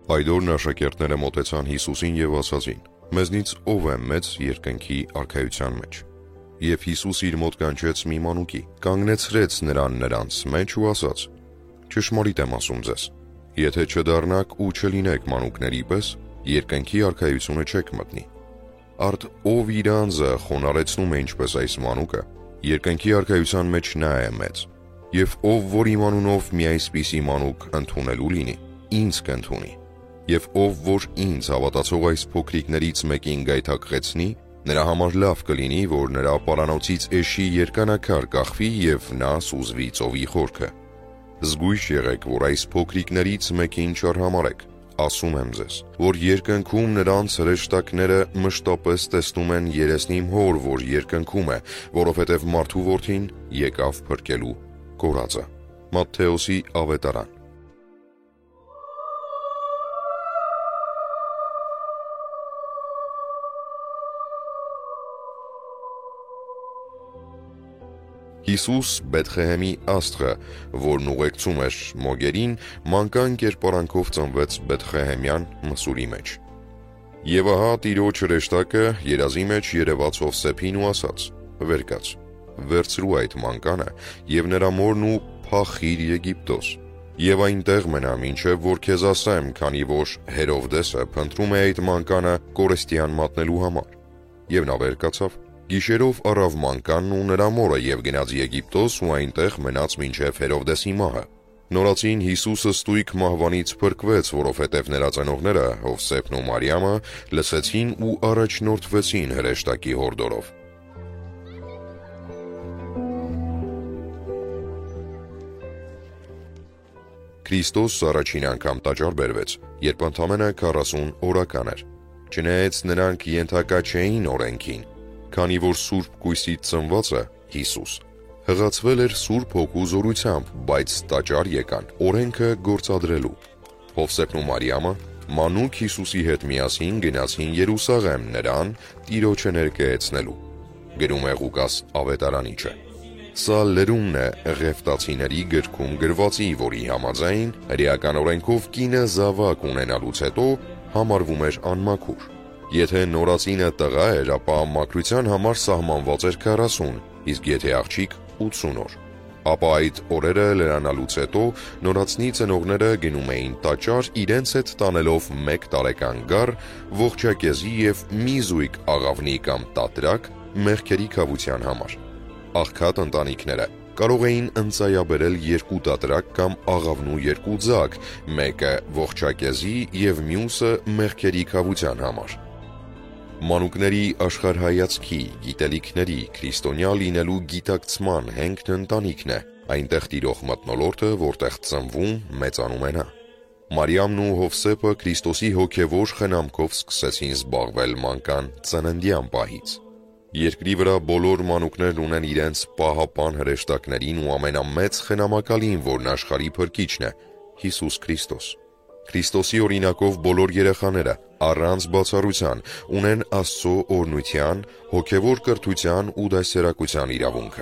Այդ օրն աշակերտները մոտեցան Հիսուսին և ասացին. «Մեզնից ով է մեծ երկնքի արքայության մեջ»։ Եվ Հիսուս իր մոտ կանչեց մի մանուկի, կանգնեցրեց նրան նրանց մեջ ու ասաց. «Ճշմարիտ եմ ասում ձեզ, եթե չդառնաք ու չլինեք մանուկների պես, երկնքի արքայությունը չեք մտնի։ Արդ ով իր անձը խոնարհեցնում է ինչպես այս մանուկը, երկնքի արքայության մեջ նա է մեծ։ Եվ ով որ իմ անունով մի այսպիսի մանուկ ընդունելու լինի, ինձ կընդունի։ Եվ ով որ ինձ հավատացող այս փոքրիկներից մեկին գայթակղեցնի, նրա համար լավ կլինի, որ նրա պարանոցից էշի երկանակար կախվի և նա սուզվի ծովի խորքը։ Զգույշ եղեք, որ այս փոքրիկներից մեկին չարհամարհեք։ Ասում եմ ձեզ, որ երկնքում նրանց հրեշտակները մշտապես տեսնում են երեսն իմ հոր, որ երկնքում է, որովհետև մարդու որդին եկավ փրկելու կորածը»։ Մատթեոսի ավետարան։ Հիսուս Բեթխեհեմի աստղը, որն ուղեկցում էր մոգերին, մանկան կերպարանքով ծնվեց Բեթխեհեմյան մսուրի մեջ։ Եվ ահա Տիրոջ հրեշտակը երազի մեջ երևաց Հովսեփին ու ասաց. «Վեր կաց, վերցրու այդ մանկանը և նրա մորն ու փախիր Եգիպտոս, և այնտեղ մնա մինչև որ քեզ ասեմ, քանի որ Հերովդեսը փնտրում է այդ մանկանը կորստյան մատնելու համար»։ Եվ նա վեր կացավ, գիշերով առավ մանկանն ու նրա մորը և գնաց Եգիպտոս ու այնտեղ մնաց մինչև Հերովդեսի մահը։ Նորածին Հիսուսը ստույգ մահվանից փրկվեց, որովհետև նրա ծնողները Հովսեփն ու Մարիամը լսեցին ու առաջնորդվեցին հրեշտակի հորդորով։ Քրիստոս առաջին անգամ տաճար բերվեց, երբ ընդամենը 40 օրական էր։ Չնայած նրանք ենթակա չէին օրենքին, քանի որ Սուրբ Կույսից ծնվածը Հիսուս հղացվել էր Սուրբ Հոգու զորությամբ, բայց տաճար եկան օրենքը գործադրելու։ Հովսեփն ու Մարիամը մանուկ Հիսուսի հետ միասին գնացին Երուսաղեմ նրան Տիրոջը ներկայացնելու։ Գրում է Ղուկաս ավետարանիչը։ Սա լրումն է Ղևտացիների գրքում գրվածի, որի համաձայն հրեական օրենքով կինը զավակ ունենալուց հետո համարվում էր անմաքուր։ Եթե նորածինը տղա էր, ապա մաքրության համար սահմանված էր 40, իսկ եթե աղջիկ 80 օր։ Ապա այդ օրերը լրանալուց հետո նորածնի ծնողները գնում էին տաճար իրենց հետ տանելով 1 տարեկան գառ, ողջակեզի և մի զույգ աղավնի կամ տատրակ մեղքերի քավության համար։ Աղքատ ընտանիքները կարող էին ընծայաբերել 2 տատրակ կամ աղավնու 2 ձագ, մեկը ողջակեզի և մյուսը մեղքերի քավության համար։ Մանուկների աշխարհայացքի, գիտելիքների, քրիստոնյա լինելու գիտակցման հենգն ընտանիքն է, այնտեղ տիրող մթնոլորտը, որտեղ ծնվում, մեծանում է նա։ Մարիամն ու Հովսեփը Քրիստոսի հոգևոր խնամքով սկսեցին զբաղվել մանկան ծննդյան պահից։ Երկրի վրա բոլոր մանուկներն ունեն իրենց պահապան հրեշտակներին ու ամենամեծ խնամակալին, որն աշխարհի փրկիչն է, Հիսուս Քրիստոս։ Քրիստոսի օրինակով բոլոր երեխաները առանց բացառության ունեն Աստծո օրհնության, հոգևոր կրթության ու դաստիարակության իրավունքը։